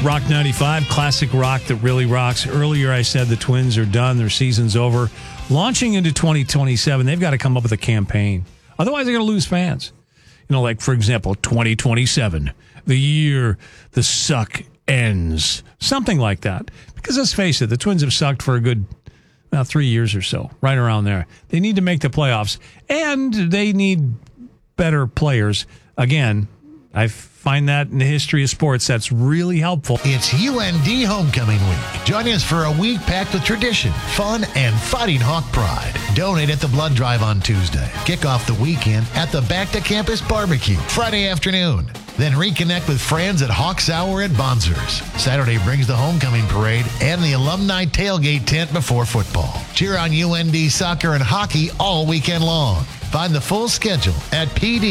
Rock 95, classic rock that really rocks. Earlier I said the Twins are done. Their season's over. Launching into 2027, they've got to come up with a campaign. Otherwise, they're going to lose fans. Like, for example, 2027, the year the suck ends. Something like that. Because let's face it, the Twins have sucked for a good 3 years or so, right around there. They need to make the playoffs, and they need better players. Again, I find that in the history of sports, that's really helpful. It's UND Homecoming Week. Join us for a week packed with tradition, fun, and fighting Hawk pride. Donate at the blood drive on Tuesday. Kick off the weekend at the Back to Campus Barbecue Friday afternoon. Then reconnect with friends at Hawks Hour at Bonzers. Saturday brings the homecoming parade and the alumni tailgate tent before football. Cheer on UND soccer and hockey all weekend long. Find the full schedule at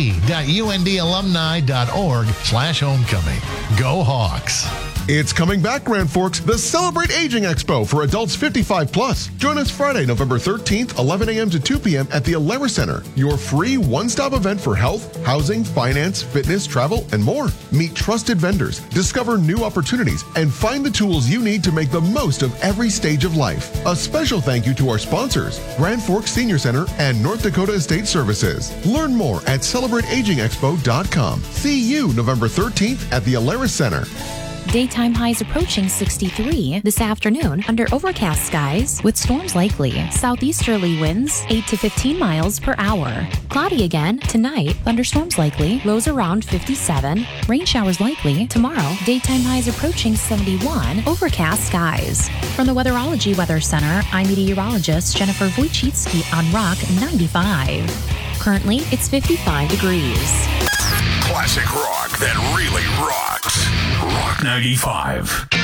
pd.undalumni.org/homecoming. Go Hawks. It's coming back, Grand Forks, the Celebrate Aging Expo for adults 55 plus. Join us Friday, November 13th, 11 a.m. to 2 p.m. at the Alara Center, your free one-stop event for health, housing, finance, fitness, travel, and more. Meet trusted vendors, discover new opportunities, and find the tools you need to make the most of every stage of life. A special thank you to our sponsors, Grand Forks Senior Center and North Dakota Estate Services. Learn more at CelebrateAgingExpo.com. See you November 13th at the Alara Center. Daytime highs approaching 63 this afternoon under overcast skies with storms likely. Southeasterly winds 8 to 15 miles per hour. Cloudy again tonight. Thunderstorms likely. Lows around 57. Rain showers likely. Tomorrow, daytime highs approaching 71. Overcast skies. From the Weatherology Weather Center, I'm meteorologist Jennifer Wojcicki on Rock 95. Currently, it's 55 degrees. Classic rock that really rocks. Rock 95.